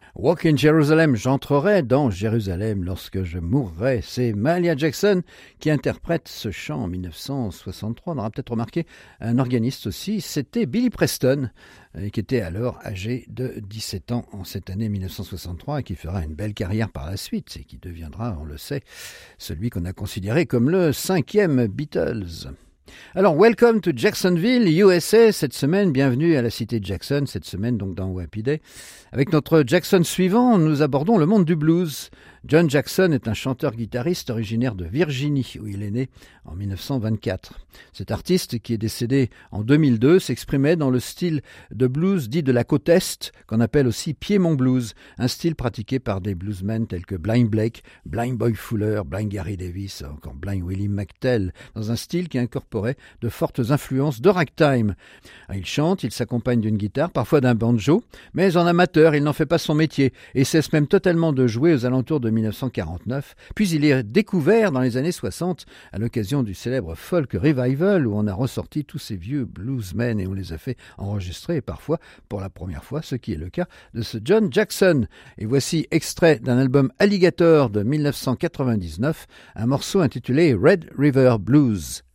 Walk in Jerusalem, j'entrerai dans Jérusalem lorsque je mourrai. C'est Mahalia Jackson qui interprète ce chant en 1963. On aura peut-être remarqué un organiste aussi, c'était Billy Preston, qui était alors âgé de 17 ans en cette année 1963 et qui fera une belle carrière par la suite et qui deviendra, on le sait, celui qu'on a considéré comme le 5e Beatles. Alors, welcome to Jacksonville, USA, cette semaine. Bienvenue à la cité de Jackson, cette semaine donc dans Happy Day. Avec notre Jackson suivant, nous abordons le monde du blues. John Jackson est un chanteur-guitariste originaire de Virginie, où il est né en 1924. Cet artiste, qui est décédé en 2002, s'exprimait dans le style de blues dit de la côte Est, qu'on appelle aussi Piedmont Blues, un style pratiqué par des bluesmen tels que Blind Blake, Blind Boy Fuller, Blind Gary Davis, encore Blind Willie McTell, dans un style qui incorporait de fortes influences de ragtime. Il chante, il s'accompagne d'une guitare, parfois d'un banjo, mais en amateur, il n'en fait pas son métier et cesse même totalement de jouer aux alentours de 1949, puis il est découvert dans les années 60 à l'occasion du célèbre Folk Revival où on a ressorti tous ces vieux bluesmen et on les a fait enregistrer et parfois pour la première fois, ce qui est le cas de ce John Jackson. Et voici extrait d'un album Alligator de 1999, un morceau intitulé Red River Blues.